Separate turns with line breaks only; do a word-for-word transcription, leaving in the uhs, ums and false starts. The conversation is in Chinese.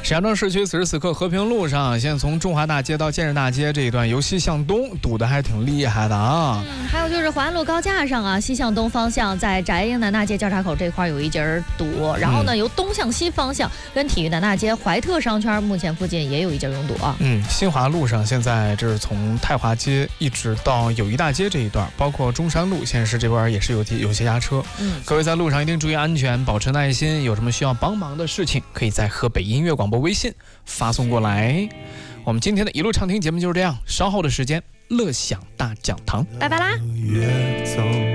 石家庄市区此时此刻和平路上，现在从中华大街到建设大街这一段由西向东堵得还挺厉害的啊。
嗯，还有就是环安路高架上啊，西向东方向在翟英南大街交叉口这块有一节堵，然后呢，由东向西方向跟体育南大街怀特商圈目前附近也有一节拥堵啊。
嗯，新华路上现在这是从太华街一直到友谊大街这一段，包括中山路，现在是这边也是有有些压车。
嗯，
各位在路上一定注意安全，保持耐心，有什么需要帮忙的事情，可以在河北音乐广播微信发送过来。我们今天的一路畅听节目就是这样，稍后的时间乐享大讲堂，
拜拜啦。